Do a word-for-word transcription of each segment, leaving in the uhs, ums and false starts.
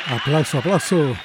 Aplauso, aplauso.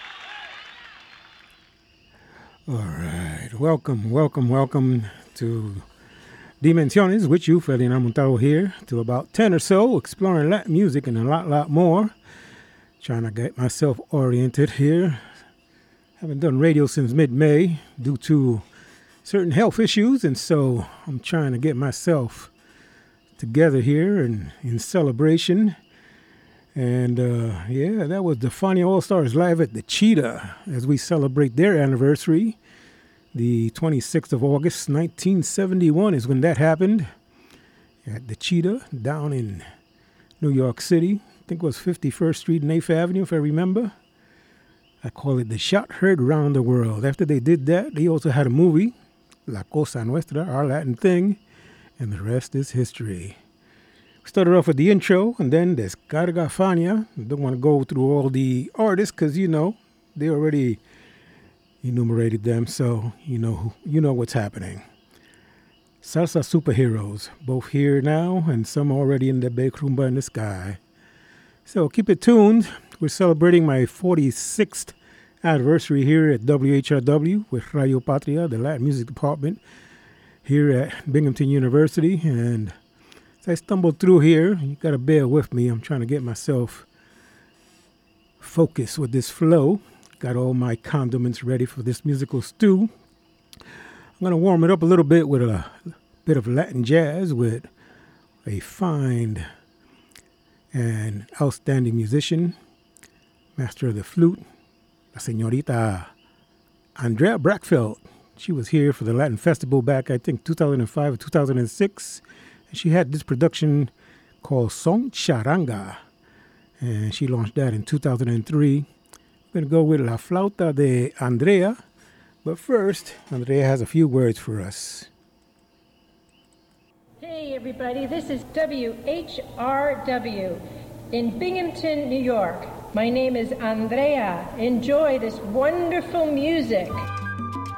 All right. Welcome, welcome, welcome to Dimensiones with you, Ferdinand Montalvo here, to about ten or so, exploring Latin music and a lot, lot more. Trying to get myself oriented here. Haven't done radio since mid-May due to certain health issues, and so I'm trying to get myself together here and in celebration. And uh, yeah, that was the Fania All-Stars live at the Cheetah as we celebrate their anniversary. The twenty-sixth of August, nineteen seventy-one is when that happened at the Cheetah down in New York City. I think it was fifty-first Street and eighth Avenue, if I remember. I call it the shot heard round the world. After they did that, they also had a movie, La Cosa Nuestra, Our Latin Thing, and the rest is history. We started off with the intro, and then Descarga Fania. I don't want to go through all the artists, because, you know, they already enumerated them, so you know you know what's happening. Salsa superheroes, both here now, and some already in the Big Rumba in the sky. So keep it tuned. We're celebrating my forty-sixth anniversary here at W H R W with Radio Patria, the Latin Music Department, here at Binghamton University. And as I stumbled through here, you got to bear with me. I'm trying to get myself focused with this flow. Got all my condiments ready for this musical stew. I'm going to warm it up a little bit with a bit of Latin jazz with a fine and outstanding musician, master of the flute, La Señorita Andrea Brackfeld. She was here for the Latin Festival back, I think, two thousand five or two thousand six. And she had this production called Son Charanga. And she launched that in two thousand three. We're going to go with La Flauta de Andrea. But first, Andrea has a few words for us. Hey, everybody. This is W H R W in Binghamton, New York. My name is Andrea. Enjoy this wonderful music.